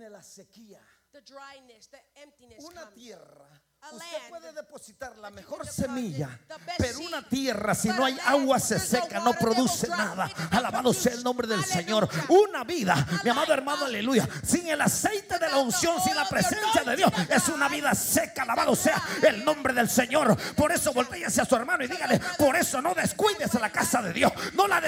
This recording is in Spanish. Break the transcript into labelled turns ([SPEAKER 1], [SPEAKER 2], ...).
[SPEAKER 1] viene la sequía.
[SPEAKER 2] the dryness, the emptiness
[SPEAKER 1] Una
[SPEAKER 2] comes.
[SPEAKER 1] tierra,
[SPEAKER 2] A
[SPEAKER 1] usted
[SPEAKER 2] land
[SPEAKER 1] puede depositar la
[SPEAKER 2] that you
[SPEAKER 1] mejor
[SPEAKER 2] can deposit
[SPEAKER 1] semilla,
[SPEAKER 2] the best
[SPEAKER 1] pero
[SPEAKER 2] seed.
[SPEAKER 1] una tierra si
[SPEAKER 2] But
[SPEAKER 1] no
[SPEAKER 2] a
[SPEAKER 1] hay
[SPEAKER 2] land,
[SPEAKER 1] agua se
[SPEAKER 2] there's no
[SPEAKER 1] seca, no
[SPEAKER 2] water, they will
[SPEAKER 1] produce
[SPEAKER 2] dry.
[SPEAKER 1] nada.
[SPEAKER 2] It does not
[SPEAKER 1] Alabado sea el
[SPEAKER 2] produce.
[SPEAKER 1] nombre del Señor.
[SPEAKER 2] Hallelujah.
[SPEAKER 1] Una vida, mi amado hermano, aleluya, sin el aceite de la unción, sin la presencia de Dios, es una vida seca. Alabado sea el nombre del Señor. Por eso voltee hacia su hermano y dígale: por eso no descuides la casa de Dios, no la